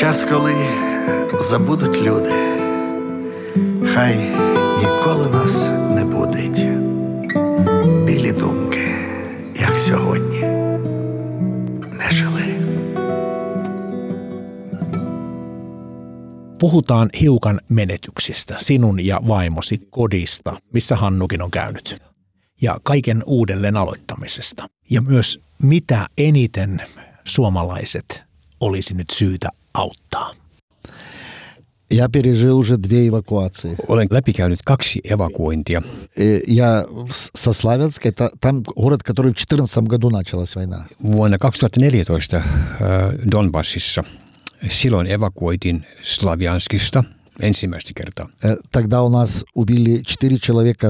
час, коли забудуть люди, хай ніколи нас не будить білі думки, як сьогодні не жили. Puhutaan hiukan menetyksistä, sinun ja vaimosi kodista, missä Hannukin on käynyt, ja kaiken uudelleen aloittamisesta. Ja myös mitä eniten suomalaiset olisi nyt syytä auttaa. Я пережил уже 2 эвакуации. Olen läpikäynyt 2 evakuointia. Я со Славянска, это там город, который в 2014 году началась война. Vuonna 2014 Donbassissa. Silloin evakuoitiin Slavianskista ensimmäistä kertaa. Тогда у нас убили 4 человека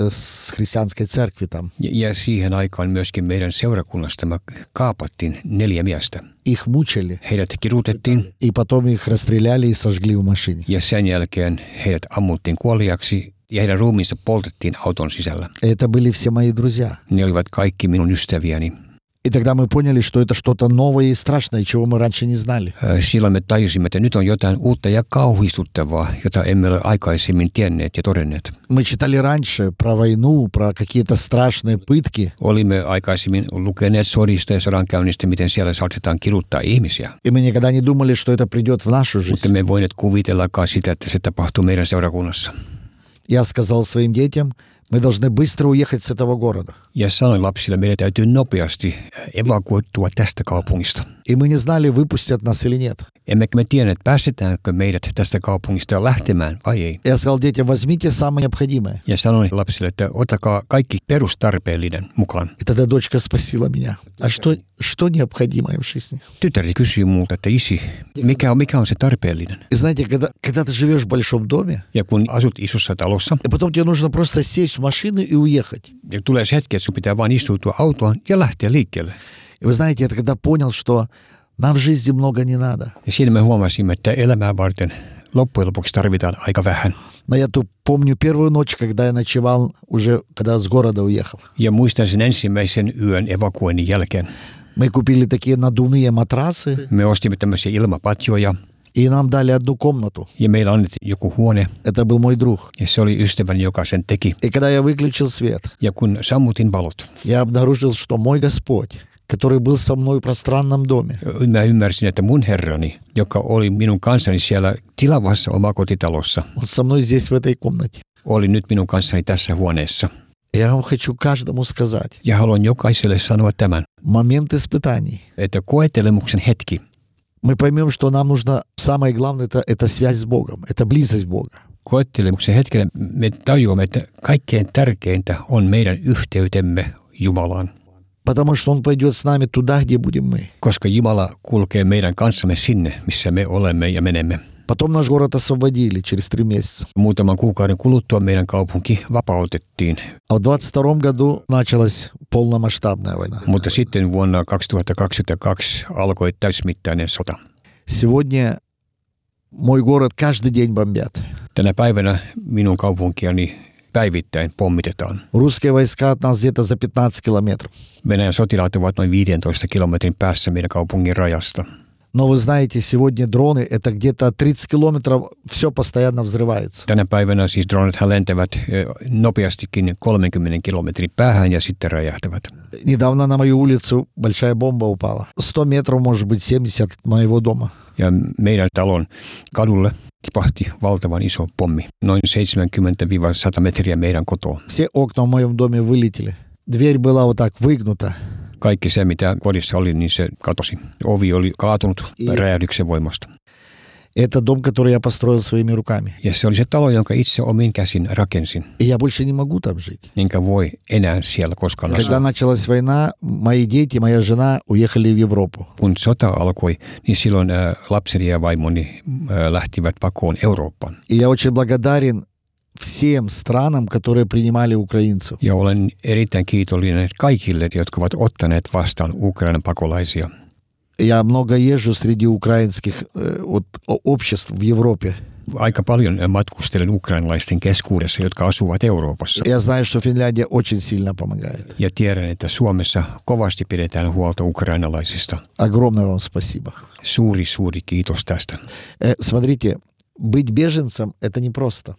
с христианской церкви там. Ja siihen aikaan myöskin meidän seurakunnastamme kaapattiin 4 miestä. Их мучили. Heidät kidutettiin. И потом их расстреляли и сожгли в машине. Ja sen jälkeen heidät ammuttiin kuoliaksi ja heidän ruumiinsa poltettiin auton sisällä. Это были все мои друзья. Ne olivat kaikki minun ystäviäni. И тогда мы поняли, что это что-то новое и страшное, чего мы раньше не знали. Silloin me tajusimme, että nyt on jotain uutta ja kauhistuttavaa, jota emme ole aikaisemmin tienneet ja todenneet. Мы читали раньше про войну, про какие-то страшные пытки. Olimme aikaisemmin lukeneet sodista ja sodankäynnistä, miten siellä saatetaan kiduttaa ihmisiä. И мы никогда не думали, что это придет в нашу жизнь. Mutta me ei voineet kuvitellakaan sitä, että se tapahtuu meidän seurakunnassa. Я сказал своим детям, мы должны быстро уехать с этого города. Ja sanoin lapsille, meidän täytyy nopeasti evakuoitua tästä kaupungista. И мы не знали, выпустят нас или нет. Emmekä me tienneet, päästetäänkö meidät tästä kaupungista lähtemään vai ei. Я сказал детям, возьмите самое необходимое. Ja sanoin lapsille, että ottakaa kaikki perustarpeellinen mukaan. И тогда дочка спросила меня, а что необходимое в жизни? Tytärni kysyi multa, että isi, mikä on se tarpeellinen? И знаете, когда ты живешь в большом доме, Ja kun asut isossa talossa, и потом тебе нужно просто сесть в машину и уехать. ja tulee se hetki, että sun pitää vain istuutua autoon ja lähteä liikkeelle. И вы знаете, я тогда понял, что нам в жизни много не надо. Ja siinä me huomasimme, että elämää varten loppujen lopuksi tarvitaan aika vähän. Но я помню первую ночь, когда я ночевал уже, когда с города уехал. Ja muistan sen ensimmäisen yön evakuoinnin jälkeen. Мы купили такие надувные матрасы. Me ostimme tämmöisiä ilmapatjoja. И нам дали одну комнату. Ja meillä annettiin joku huone. Это был мой друг. Ja se oli ystäväni, joka sen teki. И когда я выключил свет, Ja kun sammutin valot, я обнаружил, что мой Господь, который был со мной в пространном доме, mä ymmärsin, että mun Herrani, joka oli minun kanssani siellä tilavassa omakotitalossa, Он со мной здесь в этой комнате. oli nyt minun kanssani tässä huoneessa. Я вам хочу каждому сказать, Ja haluan jokaiselle sanoa tämän, момент испытаний. että koetelemuksen hetki, Мы поймем, что нам нужно, самое главное, это связь с Богом, это близость Бога. koettelemuksen hetkellä me tajuamme, että kaikkein tärkeintä on meidän yhteytemme Jumalaan. Потому что Он пойдет с нами туда, где будем мы. Koska Jumala kulkee meidän kanssamme sinne, missä me olemme ja menemme. Потом наш город освободили через 3 месяца. Muutaman kuukauden kuluttua meidän kaupunki vapautettiin. А в 22 году началась полномасштабная война. Mutta sitten vuonna 2022 alkoi täysmittainen sota. Сегодня мой город каждый день бомбят. Tänä päivänä minun kaupunkiani päivittäin pommitetaan. Русские войска от нас где-то за 15 километров. Venäjän sotilaat ovat noin 15 kilometrin päässä meidän kaupungin rajasta. Но вы знаете, сегодня дроны, это где-то 30 километров, все постоянно взрывается. Tänä päivänä siis dronethan lentävät nopeastikin 30 kilometrin päähän ja sitten räjähtävät. Недавно на мою улицу большая бомба упала. 100 метров, может быть 70 от моего дома. Ja meidän talon kadulle tipahti valtavan iso pommi, noin 70-100 metriä meidän kotoa. Все окна в моем доме вылетели. Дверь была вот так выгнуta. Kaikki se, mitä kodissa oli, niin se katosi. Ovi oli kaatunut räjähdyksen voimasta. Это дом, который я построил своими руками. Ja se oli se talo, jonka itse omin käsin rakensin. И я больше не могу там жить. Enkä voi enää siellä koskaan Когда asua. началась война, мои дети, моя жена уехали в Европу. Kun sota alkoi, niin silloin lapseni ja vaimoni lähtivät pakoon Eurooppaan. И я очень благодарен всем странам, которые принимали украинцев. Ja olen erittäin kiitollinen kaikille, jotka ovat ottaneet vastaan Ukrainan pakolaisia. Я много езжу среди украинских обществ в Европе. Aika paljon matkustelen ukrainalaisten keskuudessa, jotka asuvat Euroopassa. Я знаю, что Финляндия очень сильно помогает. Ja tiedän, että Suomessa kovasti pidetään huolta ukrainalaisista. Огромное вам спасибо. Suuri kiitos tästä. Смотрите, быть беженцем – это непросто.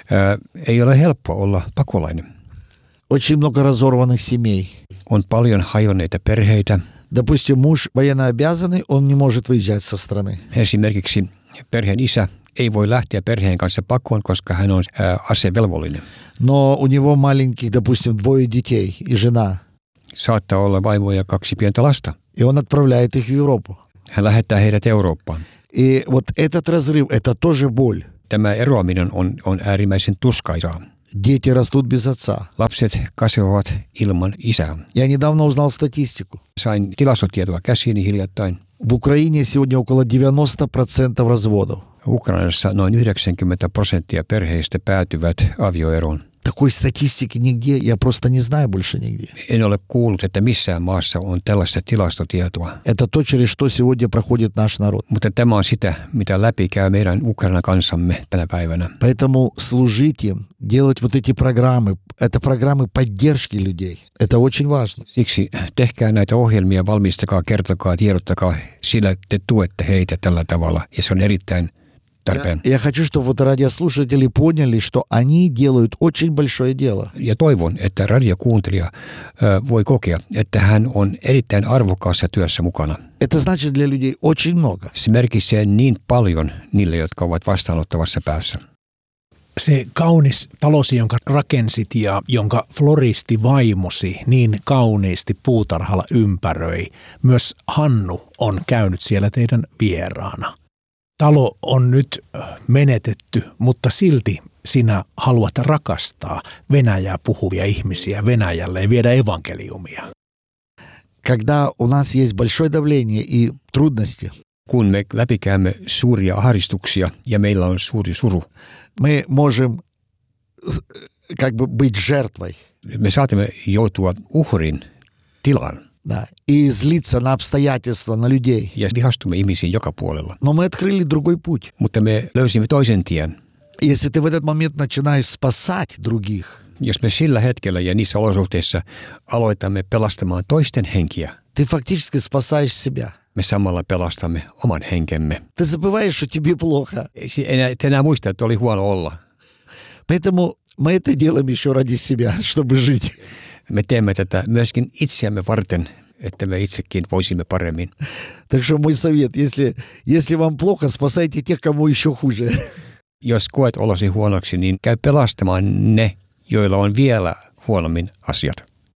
Ei ole helppo olla pakolainen. Очень много разорванных семей. On paljon hajonneita perheitä. Допустим, муж военнообязанный, он не может выезжать со страны. Esimerkiksi perheen isä ei voi lähteä perheen kanssa pakoon, koska hän on asevelvollinen. Но у него маленьких, допустим, 2 детей и жена. Saattaa olla vaimo ja 2 pientä lasta. И он отправляет их в Европу. Hän lähettää heidät Eurooppaan. И вот этот разрыв – это тоже боль. Tämä eroaminen on äärimmäisen tuskaisaa. Дети растут без отца. Lapset kasvavat ilman isää. Я недавно узнал статистику. Sain tilastotietoa käsiini hiljattain. В Украине сегодня около 90% разводов. Ukrainassa noin 90% perheistä päätyvät avioeroon. Такой статистики нигде, я просто не знаю больше нигде. En ole kuullut, että missään maassa on tällaista tilastotietoa. Это то, через что сегодня проходит наш народ. Mutta tämä on sitä, mitä läpi käy meidän Ukrainan kansamme tänä päivänä. Поэтому служите, делать вот эти программы. Это программы поддержки людей. Это очень важно. Siksi tehkää näitä ohjelmia, valmistakaa, kertokaa, tiedottakaa, sillä te tuette heitä tällä tavalla. Ja se on erittäin tarpeen. Я хочу, чтобы вот радиослушатели поняли, что они делают очень большое дело. Ja toivon, että radiokuuntelija voi kokea, että hän on erittäin arvokkaassa työssä mukana. Это значит для людей очень много. Se merkitsee niin paljon niille, jotka ovat vastaanottavassa päässä. Se kaunis talosi, jonka rakensit ja jonka floristi vaimosi niin kauniisti puutarhalla ympäröi, myös Hannu on käynyt siellä teidän vieraana. Talo on nyt menetetty, mutta silti sinä haluat rakastaa Venäjää puhuvia ihmisiä Venäjälle ja viedä evankeliumia. Когда у нас есть большое давление и трудности, Kun me läpikäymme suuria ahdistuksia ja meillä on suuri suru, мы можем как бы быть жертвой, me saatamme joutua uhrin tilaan да, и злиться на обстоятельства, на людей. ja vihastumme ihmisiin joka puolella. Но мы открыли другой путь. Mutta me löysimme toisen tien. Если ты в этот момент начинаешь спасать других, Jos me sillä hetkellä ja niissä olosuhteissa aloitamme pelastamaan toisten henkiä, ты фактически спасаешь себя. me samalla pelastamme oman henkemme. Ты забываешь, что тебе плохо. Et enää muista, että oli huono olla. Поэтому мы это делаем еще ради себя, чтобы жить. Me teemme tätä myöskin itseämme varten, että me itsekin voisimme paremmin. Так что мой совет, если вам плохо, спасайте тех, кому еще хуже. Jos koet olosi huonoksi, niin käy pelastamaan ne, joilla on vielä huonommin asiat.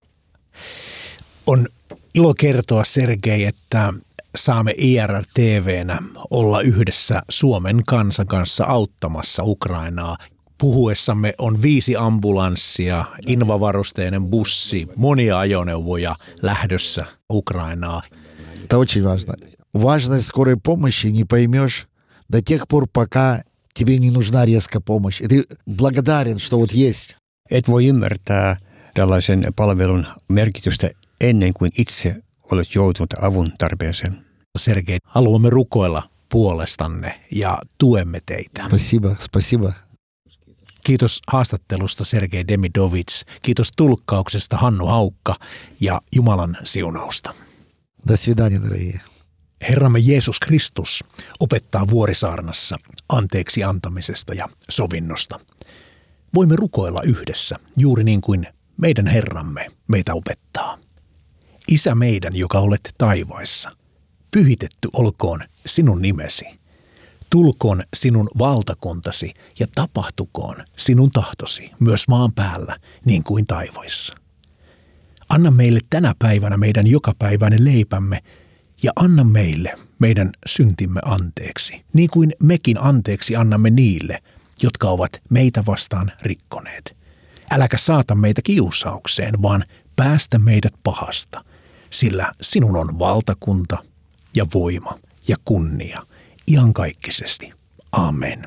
On ilo kertoa, Sergei, että saamme IRR-TV:nä olla yhdessä Suomen kansan kanssa auttamassa Ukrainaa. Puhuessamme on 5 ambulanssia, invavarusteinen bussi, monia ajoneuvoja lähdössä Ukrainaa. Это очень важно. Важность скорой помощи не поймешь до тех пор, пока тебе не нужна резко помощь. И ты благодарен, что вот есть. Et voi ymmärtää tällaisen palvelun merkitystä ennen kuin itse olet joutunut avun tarpeeseen. Sergei, haluamme rukoilla puolestanne ja tuemme teitä. Спасибо. Kiitos haastattelusta, Sergei Demidovits. Kiitos tulkkauksesta, Hannu Haukka, ja Jumalan siunausta. До свидания, дорогие. Herramme Jeesus Kristus opettaa Vuorisaarnassa anteeksi antamisesta ja sovinnosta. Voimme rukoilla yhdessä, juuri niin kuin meidän Herramme meitä opettaa. Isä meidän, joka olet taivaissa, pyhitetty olkoon sinun nimesi. Tulkoon sinun valtakuntasi ja tapahtukoon sinun tahtosi myös maan päällä niin kuin taivaissa. Anna meille tänä päivänä meidän jokapäiväinen leipämme ja anna meille meidän syntimme anteeksi, niin kuin mekin anteeksi annamme niille, jotka ovat meitä vastaan rikkoneet. Äläkä saata meitä kiusaukseen, vaan päästä meidät pahasta, sillä sinun on valtakunta ja voima ja kunnia iankaikkisesti. Amen.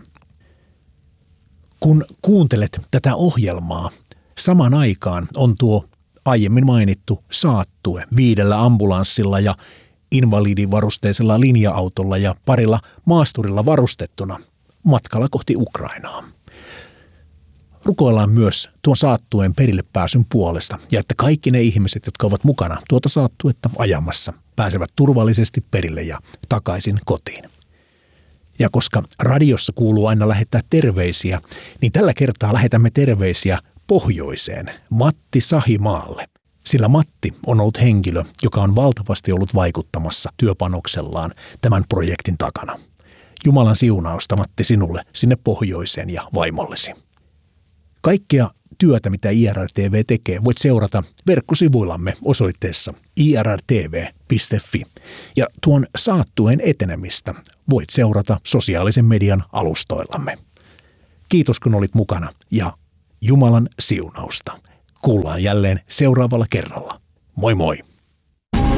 Kun kuuntelet tätä ohjelmaa, samaan aikaan on tuo aiemmin mainittu saattue 5 ambulanssilla ja invalidivarusteisella linja-autolla ja parilla maasturilla varustettuna matkalla kohti Ukrainaa. Rukoillaan myös tuon saattueen perille pääsyn puolesta ja että kaikki ne ihmiset, jotka ovat mukana tuota saattuetta ajamassa, pääsevät turvallisesti perille ja takaisin kotiin. Ja koska radiossa kuuluu aina lähettää terveisiä, niin tällä kertaa lähetämme terveisiä pohjoiseen, Matti Sahimaalle. Sillä Matti on ollut henkilö, joka on valtavasti ollut vaikuttamassa työpanoksellaan tämän projektin takana. Jumalan siunausta, Matti, sinulle sinne pohjoiseen ja vaimollesi. Kaikkea työtä, mitä IRR-TV tekee, voit seurata verkkosivuillamme osoitteessa irrtv.fi. Ja tuon saattueen etenemistä voit seurata sosiaalisen median alustoillamme. Kiitos, kun olit mukana ja Jumalan siunausta. Kuullaan jälleen seuraavalla kerralla. Moi moi!